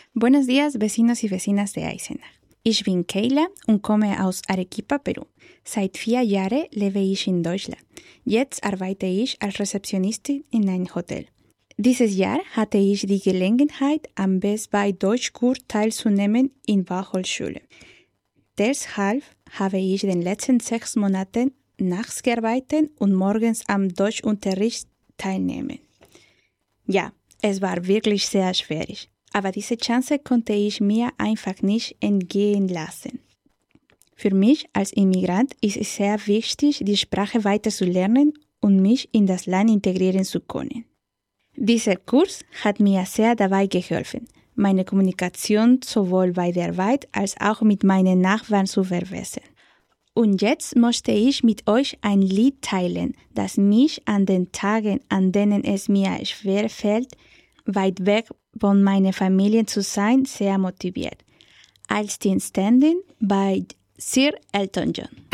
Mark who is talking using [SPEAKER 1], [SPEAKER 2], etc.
[SPEAKER 1] Buenos días, vecinos y vecinas de Eisenach. Ich bin Keila und komme aus Arequipa, Peru. Seit 4 Jahren lebe ich in Deutschland. Jetzt arbeite ich als Rezeptionistin in einem Hotel. Dieses Jahr hatte ich die Gelegenheit, am Best Buy Deutschkurs teilzunehmen in Fachhochschule. Deshalb habe ich in den letzten 6 Monaten nachts gearbeitet und morgens am Deutschunterricht teilnehmen. Ja, es war wirklich sehr schwierig, aber diese Chance konnte ich mir einfach nicht entgehen lassen. Für mich als Immigrant ist es sehr wichtig, die Sprache weiter zu lernen und mich in das Land integrieren zu können. Dieser Kurs hat mir sehr dabei geholfen, meine Kommunikation sowohl bei der Arbeit als auch mit meinen Nachbarn zu verbessern. Und jetzt möchte ich mit euch ein Lied teilen, das mich an den Tagen, an denen es mir schwer fällt, weit weg von meiner Familie zu sein, sehr motiviert. I'll Still Standing by Sir Elton John.